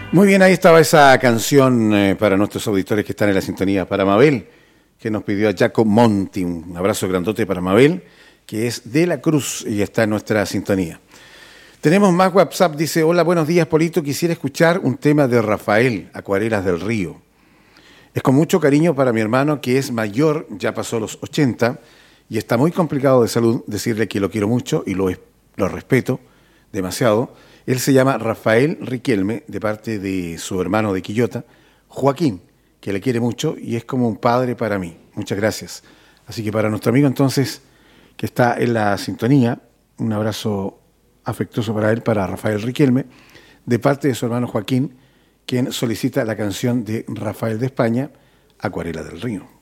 Muy bien, ahí estaba esa canción para nuestros auditores que están en la sintonía. Para Mabel, que nos pidió a Jaco Monti. Un abrazo grandote para Mabel, que es de la Cruz y está en nuestra sintonía. Tenemos más WhatsApp, dice: hola, buenos días, Polito. Quisiera escuchar un tema de Rafael, Acuarelas del Río. Es con mucho cariño para mi hermano, que es mayor, ya pasó los 80, y está muy complicado de salud. Decirle que lo quiero mucho y lo respeto demasiado. Él se llama Rafael Riquelme, de parte de su hermano de Quillota, Joaquín, que le quiere mucho y es como un padre para mí. Muchas gracias. Así que para nuestro amigo entonces, que está en la sintonía, un abrazo afectuoso para él, para Rafael Riquelme, de parte de su hermano Joaquín, quien solicita la canción de Rafael de España, Acuarela del Río.